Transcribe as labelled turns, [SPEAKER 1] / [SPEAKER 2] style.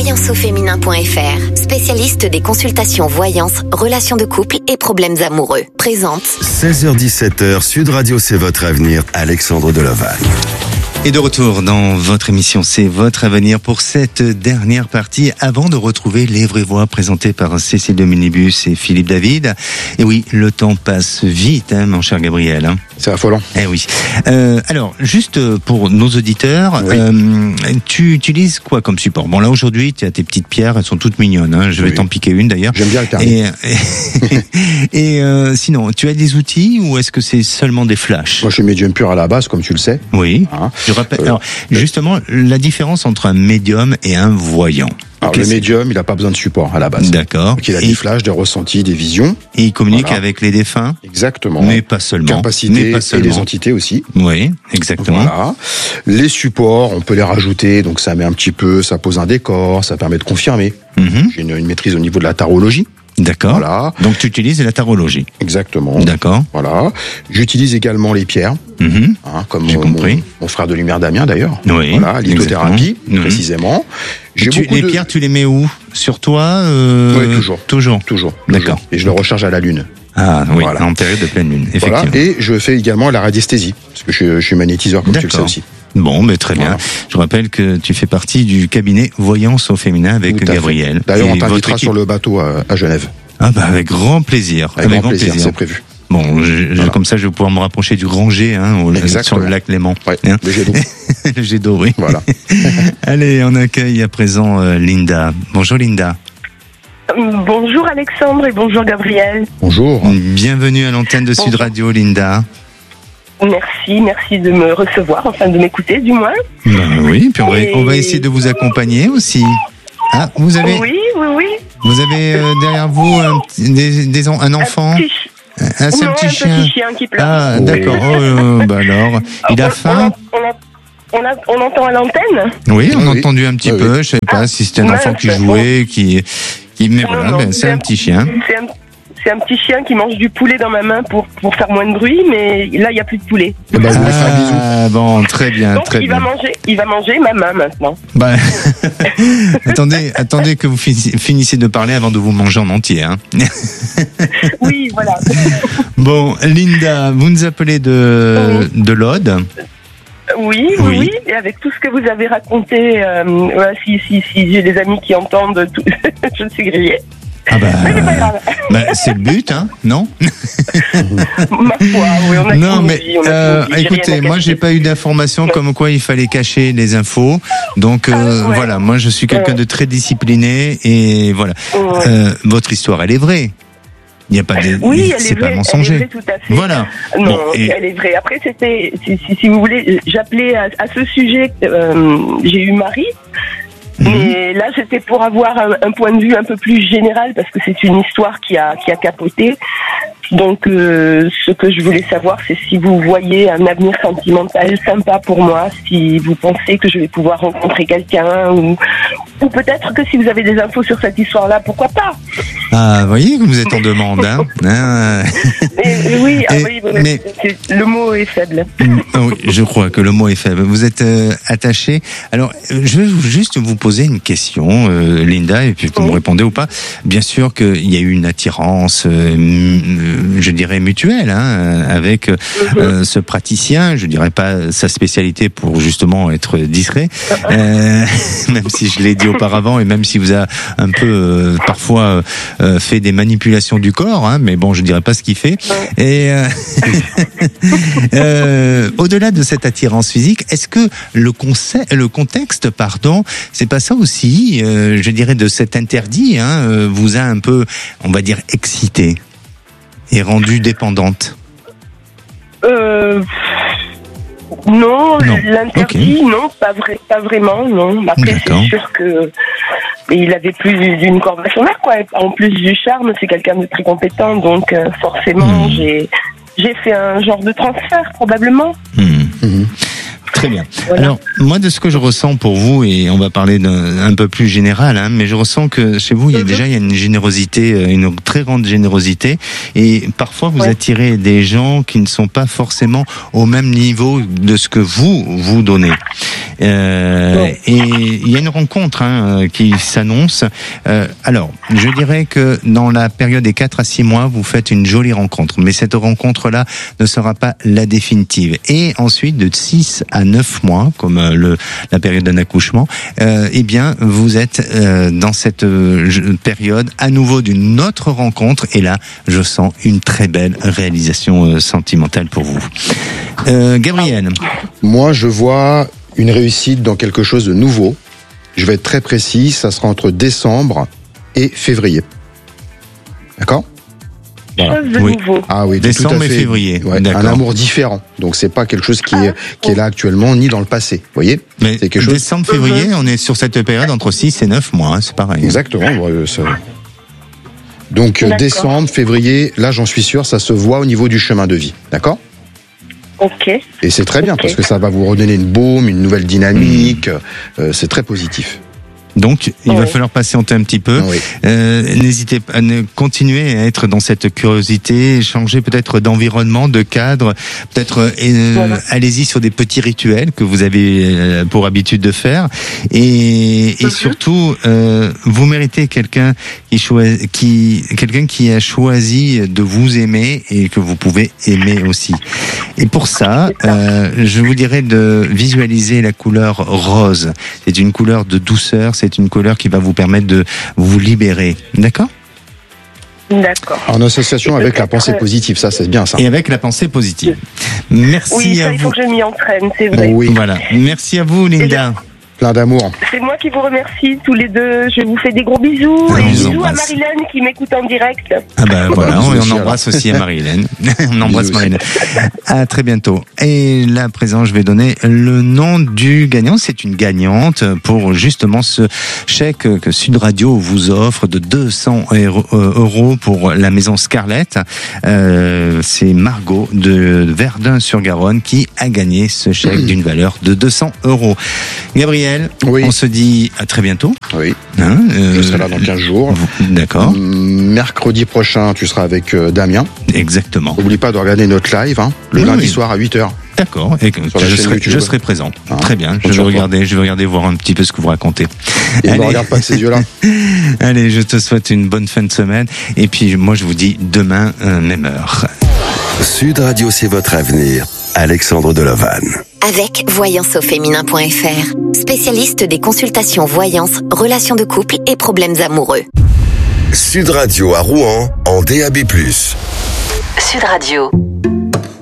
[SPEAKER 1] Voyanceauféminin.fr, spécialiste des consultations voyance, relations de couple et problèmes amoureux. Présente
[SPEAKER 2] 16h-17h, Sud Radio, c'est votre avenir, Alexandre Deloval.
[SPEAKER 3] Et de retour dans votre émission, c'est votre avenir pour cette dernière partie, avant de retrouver les vraies voix présentées par Cécile de Minibus et Philippe David. Et oui, le temps passe vite, hein, mon cher Gabriel. Hein.
[SPEAKER 4] C'est affolant.
[SPEAKER 3] Eh oui. Alors, juste pour nos auditeurs, oui. Tu utilises quoi comme support? Bon, là aujourd'hui, tu as tes petites pierres, elles sont toutes mignonnes. Hein. Je vais t'en piquer une d'ailleurs.
[SPEAKER 4] J'aime bien le permis.
[SPEAKER 3] Et sinon, tu as des outils ou est-ce que c'est seulement des flashs?
[SPEAKER 4] Moi, je suis médium pur à la base, comme tu le sais.
[SPEAKER 3] Oui. Hein. Je rappelle. Alors, justement, la différence entre un médium et un voyant.
[SPEAKER 4] Alors, le médium, il n'a pas besoin de support à la base.
[SPEAKER 3] D'accord.
[SPEAKER 4] Donc, il a des flashs, des ressentis, des visions.
[SPEAKER 3] Et il communique avec les défunts.
[SPEAKER 4] Exactement.
[SPEAKER 3] Mais pas seulement.
[SPEAKER 4] Capacité et les entités aussi.
[SPEAKER 3] Oui, exactement.
[SPEAKER 4] Voilà. Les supports, on peut les rajouter. Donc, ça met un petit peu, ça pose un décor, ça permet de confirmer. J'ai une maîtrise au niveau de la tarologie.
[SPEAKER 3] D'accord.
[SPEAKER 4] Voilà.
[SPEAKER 3] Donc tu utilises la tarologie.
[SPEAKER 4] Exactement.
[SPEAKER 3] D'accord.
[SPEAKER 4] Voilà. J'utilise également les pierres. Comme mon frère de lumière Damien d'ailleurs.
[SPEAKER 3] Oui.
[SPEAKER 4] Voilà, lithothérapie précisément.
[SPEAKER 3] Les pierres, tu les mets où? Sur toi?
[SPEAKER 4] Oui, toujours.
[SPEAKER 3] D'accord.
[SPEAKER 4] Et je le recharge à la lune.
[SPEAKER 3] Ah oui, voilà. En période de pleine lune, effectivement.
[SPEAKER 4] Voilà. Et je fais également la radiesthésie, parce que je suis magnétiseur, comme tu le sais aussi.
[SPEAKER 3] Bon, mais très bien. Voilà. Je rappelle que tu fais partie du cabinet Voyance au féminin avec Gabriel.
[SPEAKER 4] D'ailleurs, on t'invitera sur le bateau à Genève.
[SPEAKER 3] Ah bah avec grand plaisir.
[SPEAKER 4] Avec grand plaisir, c'est prévu.
[SPEAKER 3] Bon, comme ça, je vais pouvoir me rapprocher du grand G, sur le lac Léman.
[SPEAKER 4] Ouais, le jet d'eau.
[SPEAKER 3] Le jet d'eau, oui.
[SPEAKER 4] Voilà.
[SPEAKER 3] Allez, on accueille à présent Linda. Bonjour Linda.
[SPEAKER 5] Bonjour Alexandre et bonjour Gabriel.
[SPEAKER 4] Bonjour.
[SPEAKER 3] Bienvenue à l'antenne de Sud Radio, Linda.
[SPEAKER 5] Merci de me recevoir, enfin de m'écouter du moins.
[SPEAKER 3] Ben oui, puis on va essayer de vous accompagner aussi. Ah, vous avez.
[SPEAKER 5] Oui.
[SPEAKER 3] Vous avez derrière vous un enfant. C'est un petit chien.
[SPEAKER 5] Un petit chien qui pleure.
[SPEAKER 3] Ah, d'accord. Bah alors, il a faim.
[SPEAKER 5] On entend à l'antenne.
[SPEAKER 3] Oui, on a entendu un petit peu. Je savais pas si c'était un enfant qui jouait, mais voilà, c'est un petit chien.
[SPEAKER 5] C'est un petit chien qui mange du poulet dans ma main pour faire moins de bruit, mais là il n'y a plus de poulet.
[SPEAKER 3] Bon, très bien.
[SPEAKER 5] Donc il va manger ma main maintenant.
[SPEAKER 3] Bah, attendez que vous finissiez de parler avant de vous manger en entier. Hein.
[SPEAKER 5] Oui, voilà.
[SPEAKER 3] Bon, Linda, vous nous appelez de l'Aude.
[SPEAKER 5] Oui, et avec tout ce que vous avez raconté, si j'ai des amis qui entendent, tout, je me suis grillée.
[SPEAKER 3] Ah mais c'est pas grave. C'est le but, hein, non?
[SPEAKER 5] Ma foi, oui, on a
[SPEAKER 3] non, mais écoutez, moi j'ai pas eu d'informations comme quoi il fallait cacher les infos. Donc voilà, moi je suis quelqu'un de très discipliné et voilà. Votre histoire, elle est vraie. Il n'y a pas de, c'est pas mensonger.
[SPEAKER 5] Elle est vraie, tout à fait.
[SPEAKER 3] Voilà.
[SPEAKER 5] Non, elle est vraie. Après, c'était, si vous voulez, j'appelais à ce sujet, j'ai eu Marie. Mais là, c'était pour avoir un point de vue un peu plus général, parce que c'est une histoire qui a capoté. Donc, ce que je voulais savoir, c'est si vous voyez un avenir sentimental sympa pour moi, si vous pensez que je vais pouvoir rencontrer quelqu'un, ou peut-être que si vous avez des infos sur cette histoire-là, pourquoi pas?
[SPEAKER 3] Ah, vous voyez que vous êtes en demande, hein.
[SPEAKER 5] Oui, le mot est faible.
[SPEAKER 3] Oui, je crois que le mot est faible. Vous êtes attaché. Alors, je vais juste vous poser une question, Linda, et puis vous me répondez ou pas. Bien sûr qu'il y a eu une attirance, je dirais mutuelle, hein, avec ce praticien. Je dirais pas sa spécialité pour justement être discret, même si je l'ai dit auparavant et même si vous a un peu parfois fait des manipulations du corps, hein, mais bon, je dirais pas ce qu'il fait. Et au-delà de cette attirance physique, est-ce que le contexte, c'est pas ça aussi, je dirais, de cet interdit, hein, vous a un peu, on va dire, excité et rendue dépendante?
[SPEAKER 5] Non, l'interdit, non, pas vraiment, non. Après, c'est sûr que il avait plus d'une corde à son arc, quoi. En plus du charme, c'est quelqu'un de très compétent, donc forcément, j'ai fait un genre de transfert, probablement.
[SPEAKER 3] Très bien.
[SPEAKER 5] Voilà.
[SPEAKER 3] Alors, moi, de ce que je ressens pour vous, et on va parler d'un peu plus général, hein, mais je ressens que chez vous, il y a une générosité, une très grande générosité, et parfois vous attirez des gens qui ne sont pas forcément au même niveau de ce que vous donnez. Et il y a une rencontre qui s'annonce. Alors, je dirais que dans la période des 4 à 6 mois, vous faites une jolie rencontre, mais cette rencontre-là ne sera pas la définitive. Et ensuite, de 6 à 9 mois, comme la période d'un accouchement, eh bien, vous êtes dans cette période à nouveau d'une autre rencontre, et là, je sens une très belle réalisation sentimentale pour vous. Gabriel.
[SPEAKER 4] Moi, je vois une réussite dans quelque chose de nouveau. Je vais être très précis, ça sera entre décembre et février. D'accord ?
[SPEAKER 5] Chose de
[SPEAKER 3] Oui.
[SPEAKER 5] nouveau.
[SPEAKER 4] Ah oui,
[SPEAKER 3] Décembre
[SPEAKER 4] tout à fait.
[SPEAKER 3] et février.
[SPEAKER 4] Ouais,
[SPEAKER 3] D'accord.
[SPEAKER 4] un amour différent. Donc c'est pas quelque chose qui est là actuellement ni dans le passé. Vous voyez ?
[SPEAKER 3] Mais
[SPEAKER 4] C'est quelque chose.
[SPEAKER 3] décembre, février, on est sur cette période entre 6 et 9 mois, c'est pareil.
[SPEAKER 4] Exactement. Donc
[SPEAKER 5] D'accord.
[SPEAKER 4] décembre, février, là j'en suis sûr, ça se voit au niveau du chemin de vie. D'accord ?
[SPEAKER 5] Ok.
[SPEAKER 4] Et c'est très bien
[SPEAKER 5] Ok.
[SPEAKER 4] parce que ça va vous redonner une baume, une nouvelle dynamique. C'est très positif.
[SPEAKER 3] Donc, il va
[SPEAKER 5] Ouais.
[SPEAKER 3] falloir patienter un petit peu.
[SPEAKER 4] Oui.
[SPEAKER 3] N'hésitez pas à continuer à être dans cette curiosité, changer peut-être d'environnement, de cadre, peut-être
[SPEAKER 5] Voilà.
[SPEAKER 3] allez-y sur des petits rituels que vous avez pour habitude de faire, et surtout vous méritez quelqu'un qui a choisi de vous aimer et que vous pouvez aimer aussi. Et pour ça, je vous dirais de visualiser la couleur rose. C'est une couleur de douceur, c'est une couleur qui va vous permettre de vous libérer. D'accord ?
[SPEAKER 5] D'accord.
[SPEAKER 4] En association avec la pensée positive, ça c'est bien ça.
[SPEAKER 3] Et avec la pensée positive. Merci
[SPEAKER 5] Oui,
[SPEAKER 3] à
[SPEAKER 5] ça, il faut
[SPEAKER 3] vous.
[SPEAKER 5] que je m'y entraîne, c'est vrai.
[SPEAKER 4] Oui,
[SPEAKER 3] Voilà. Merci à vous, Linda.
[SPEAKER 4] plein d'amour.
[SPEAKER 5] C'est moi qui vous remercie tous les deux. Je vous fais des gros bisous.
[SPEAKER 3] On
[SPEAKER 5] Et
[SPEAKER 3] vous
[SPEAKER 5] bisous à
[SPEAKER 3] embrasse.
[SPEAKER 5] Marilyn qui m'écoute en direct.
[SPEAKER 3] Ah bah voilà,
[SPEAKER 4] bisous
[SPEAKER 3] on
[SPEAKER 4] aussi,
[SPEAKER 3] embrasse aussi à Marie-Hélène. On embrasse
[SPEAKER 4] Bisous aussi.
[SPEAKER 3] Marie-Hélène. À très bientôt. Et là, à présent, je vais donner le nom du gagnant. C'est une gagnante pour justement ce chèque que Sud Radio vous offre de 200 euros pour la maison Scarlett. C'est Margot de Verdun-sur-Garonne qui a gagné ce chèque d'une valeur de 200 euros. Gabriel,
[SPEAKER 4] Oui.
[SPEAKER 3] on se dit à très bientôt.
[SPEAKER 4] Oui,
[SPEAKER 3] Hein,
[SPEAKER 4] je serai là dans 15 jours.
[SPEAKER 3] D'accord,
[SPEAKER 4] Mercredi prochain, tu seras avec Damien.
[SPEAKER 3] exactement.
[SPEAKER 4] N'oublie pas de regarder notre live le
[SPEAKER 3] Oui,
[SPEAKER 4] lundi
[SPEAKER 3] oui.
[SPEAKER 4] soir à 8h.
[SPEAKER 3] D'accord, et que
[SPEAKER 4] Sur la chaîne YouTube.
[SPEAKER 3] je serai présent.
[SPEAKER 4] Hein,
[SPEAKER 3] Très bien,
[SPEAKER 4] compte
[SPEAKER 3] je vais
[SPEAKER 4] sur toi.
[SPEAKER 3] regarder voir un petit peu ce que vous racontez.
[SPEAKER 4] Et ne
[SPEAKER 3] Allez.
[SPEAKER 4] regarde pas avec ces yeux-là.
[SPEAKER 3] Allez, je te souhaite une bonne fin de semaine. Et puis, moi, je vous dis demain, même heure.
[SPEAKER 2] Sud Radio, c'est votre avenir. Alexandre Delavanne.
[SPEAKER 1] Avec voyanceauféminin.fr, spécialiste des consultations voyance, relations de couple et problèmes amoureux.
[SPEAKER 2] Sud Radio à Rouen en DAB+.
[SPEAKER 1] Sud Radio.